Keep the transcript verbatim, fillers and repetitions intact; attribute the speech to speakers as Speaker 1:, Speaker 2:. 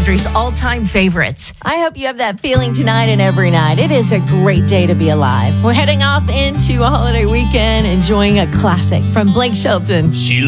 Speaker 1: country's all-time favorites. I hope you have that feeling tonight and every night. It is a great day to be alive. We're heading off into a holiday weekend, enjoying a classic from Blake Shelton.
Speaker 2: She